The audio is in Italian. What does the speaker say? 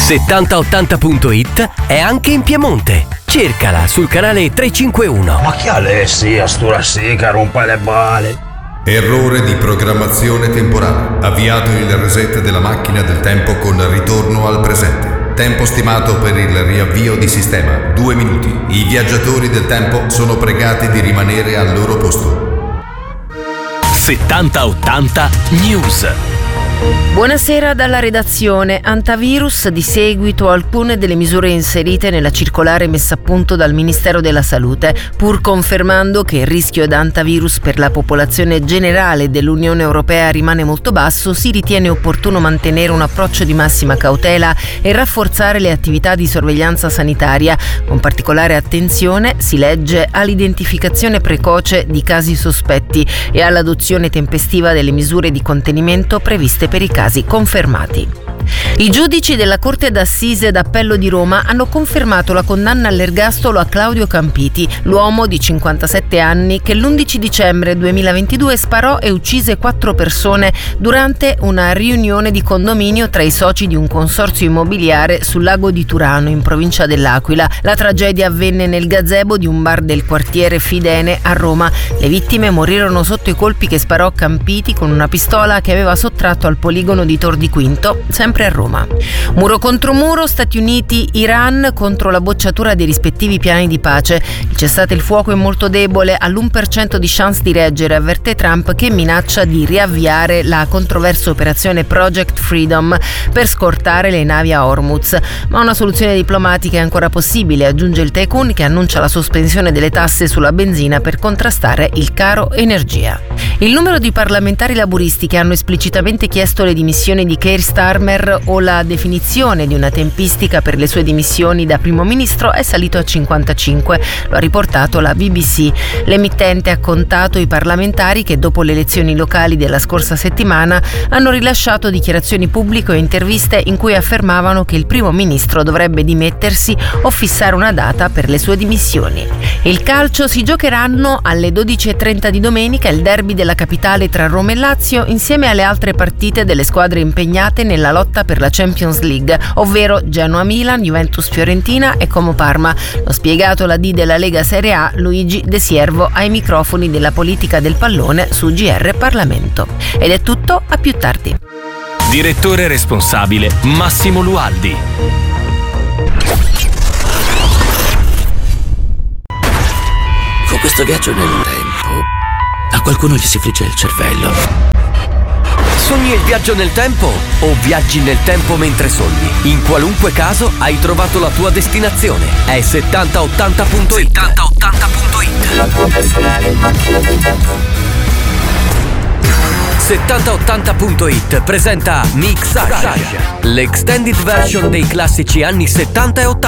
7080.it è anche in Piemonte. Cercala sul canale 351. Ma chi Alessia, stura sica, rompa le balle. Errore di programmazione temporale. Avviato il reset della macchina del tempo con ritorno al presente. Tempo stimato per il riavvio di sistema 2 minuti. I viaggiatori del tempo sono pregati di rimanere al loro posto. 7080 News. Buonasera dalla redazione. Antivirus di seguito a alcune delle misure inserite nella circolare messa a punto dal Ministero della Salute, pur confermando che il rischio da antivirus per la popolazione generale dell'Unione Europea rimane molto basso, si ritiene opportuno mantenere un approccio di massima cautela e rafforzare le attività di sorveglianza sanitaria, con particolare attenzione, si legge, all'identificazione precoce di casi sospetti e all'adozione tempestiva delle misure di contenimento previste per i casi confermati. I giudici della Corte d'Assise d'Appello di Roma hanno confermato la condanna all'ergastolo a Claudio Campiti, l'uomo di 57 anni che l'11 dicembre 2022 sparò e uccise 4 persone durante una riunione di condominio tra i soci di un consorzio immobiliare sul lago di Turano, in provincia dell'Aquila. La tragedia avvenne nel gazebo di un bar del quartiere Fidene a Roma. Le vittime morirono sotto i colpi che sparò Campiti con una pistola che aveva sottratto al poligono di Tor di Quinto, sempre a Roma. Muro contro muro, Stati Uniti-Iran contro la bocciatura dei rispettivi piani di pace. Il cessate il fuoco è molto debole, all'1% di chance di reggere, avverte Trump, che minaccia di riavviare la controversa operazione Project Freedom per scortare le navi a Hormuz. Ma una soluzione diplomatica è ancora possibile, aggiunge il tycoon, che annuncia la sospensione delle tasse sulla benzina per contrastare il caro energia. Il numero di parlamentari laburisti che hanno esplicitamente chiesto le dimissioni di Keir Starmer o la definizione di una tempistica per le sue dimissioni da primo ministro è salito a 55, lo ha riportato la BBC. L'emittente ha contato i parlamentari che dopo le elezioni locali della scorsa settimana hanno rilasciato dichiarazioni pubbliche o interviste in cui affermavano che il primo ministro dovrebbe dimettersi o fissare una data per le sue dimissioni. Il calcio: si giocheranno alle 12:30 di domenica il derby della capitale tra Roma e Lazio, insieme alle altre partite delle squadre impegnate nella lotta per la Champions League, ovvero Genoa-Milan, Juventus-Fiorentina e Como-Parma. Lo spiegato la D della Lega Serie A, Luigi De Siervo, ai microfoni della politica del pallone su GR Parlamento. Ed è tutto, a più tardi. Direttore responsabile Massimo Lualdi. Con questo viaggio nel tempo, a qualcuno gli si frigge il cervello. Sogni il viaggio nel tempo o viaggi nel tempo mentre sogni? In qualunque caso hai trovato la tua destinazione. È 7080.it. 7080.it presenta Mixage, l'extended version dei classici anni 70 e 80.